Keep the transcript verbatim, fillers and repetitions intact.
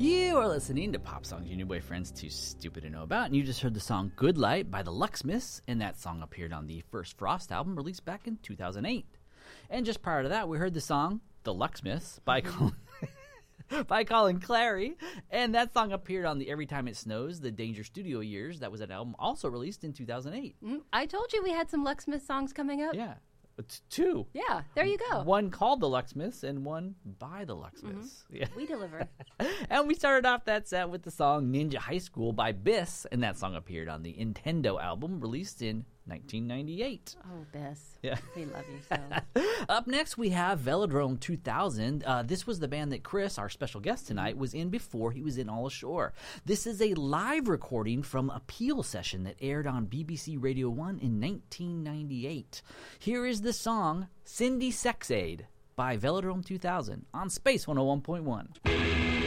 You are listening to Pop Songs You New Boyfriend's Too Stupid to Know About, and you just heard the song Good Light by the Lucksmiths, and that song appeared on the first Frost album released back in two thousand eight. And just prior to that, we heard the song The Lucksmiths by Colin, by Colin Clary, and that song appeared on the Every Time It Snows, the Danger Studio Years. That was an album also released in two thousand eight. Mm, I told you we had some Lucksmith songs coming up. Yeah. It's two. Yeah, there you go. One called the Lucksmiths and one by the Lucksmiths. Mm-hmm. Yeah. We deliver. And we started off that set with the song Ninja High School by Biss, and that song appeared on the Nintendo album released in nineteen ninety-eight. Oh, Biss. Yeah. We love you so. Up next, we have Velodrome two thousand. Uh, this was the band that Chris, our special guest tonight, was in before he was in All Ashore. This is a live recording from a Peel session that aired on B B C Radio one in nineteen ninety-eight. Here is the song Cindy Sexaid by Velodrome two thousand on Space one oh one point one.